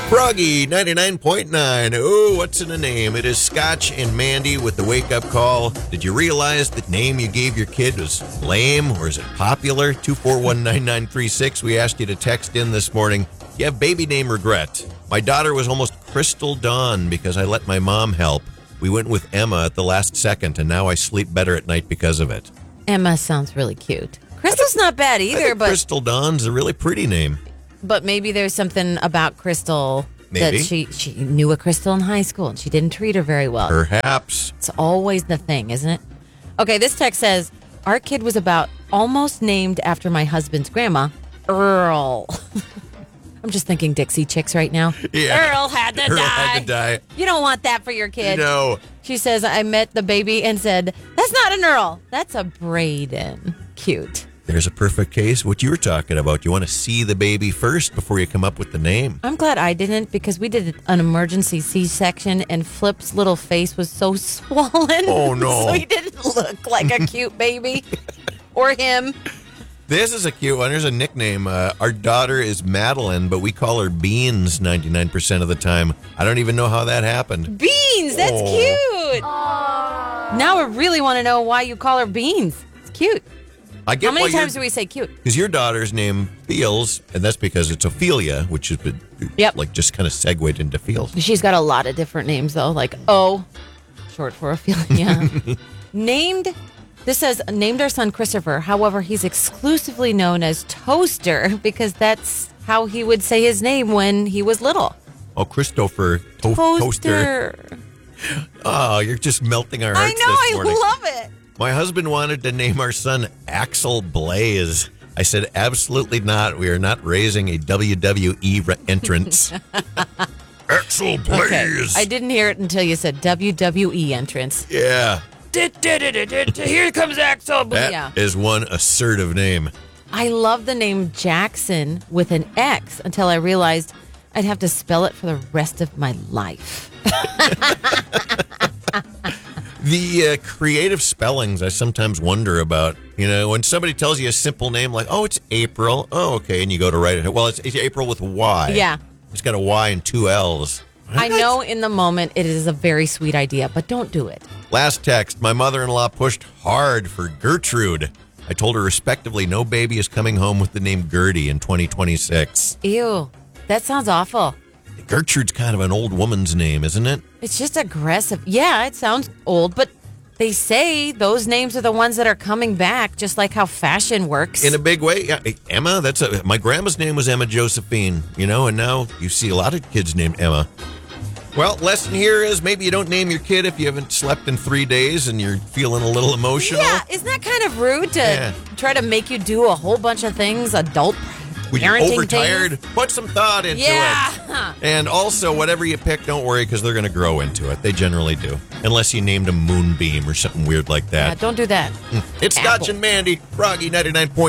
Froggy 99.9. Oh, what's in a name? It is Scotch and Mandy with the wake-up call. Did you realize the name you gave your kid was lame, or is it popular? 241-9936. We asked you to text in this morning. You have baby name regret. My daughter was almost Crystal Dawn because I let my mom help. We went with Emma at the last second, and now I sleep better at night because of it. Emma sounds really cute. Crystal's not bad either, but Crystal Dawn's a really pretty name. But maybe there's something about Crystal Maybe. that she knew a Crystal in high school and she didn't treat her very well. Perhaps. It's always the thing, isn't it? Okay, this text says, our kid was about almost named after my husband's grandma, Earl. I'm just thinking Dixie Chicks right now. Yeah. Earl had to die. You don't want that for your kid. No. She says, I met the baby and said, that's not an Earl. That's a Braden. Cute. There's a perfect case. What you were talking about. You want to see the baby first before you come up with the name. I'm glad I didn't, because we did an emergency C-section and Flip's little face was so swollen. Oh, no. So he didn't look like a cute baby. Or him. This is a cute one. There's a nickname. Our daughter is Madeline, but we call her Beans 99% of the time. I don't even know how that happened. Beans! That's cute! Now I really want to know why you call her Beans. It's cute. I get How many times do we say cute? Because your daughter's name Feels, and that's because it's Ophelia, which has been like just kind of segued into Feels. She's got a lot of different names, though, like O, short for Ophelia. This says, named our son Christopher. However, he's exclusively known as Toaster because that's how he would say his name when he was little. Oh, Christopher Toaster. Oh, you're just melting our hearts this morning. I love it. My husband wanted to name our son Axel Blaze. I said, absolutely not. We are not raising a WWE entrance. Axel Blaze. Okay. I didn't hear it until you said WWE entrance. Yeah. Here comes Axel. That is one assertive name. I love the name Jackson with an X until I realized I'd have to spell it for the rest of my life. The creative spellings I sometimes wonder about. You know, when somebody tells you a simple name like, oh, it's April. Oh, okay. And you go to write it. Well, it's April with a Y. Yeah. It's got a Y and two L's. I know in the moment it is a very sweet idea, but don't do it. Last text. My mother-in-law pushed hard for Gertrude. I told her respectively, no baby is coming home with the name Gertie in 2026. Ew. That sounds awful. Gertrude's kind of an old woman's name, isn't it? It's just aggressive. Yeah, it sounds old, but they say those names are the ones that are coming back, just like how fashion works. In a big way. Yeah, Emma, my grandma's name was Emma Josephine, you know, and now you see a lot of kids named Emma. Well, lesson here is maybe you don't name your kid if you haven't slept in 3 days and you're feeling a little emotional. Yeah, isn't that kind of rude to try to make you do a whole bunch of things, adult when you're parenting overtired, things? put some thought into it. And also, whatever you pick, don't worry, because they're going to grow into it. They generally do. Unless you named them Moonbeam or something weird like that. Yeah, don't do that. It's Scotch and Mandy, Froggy 99.9.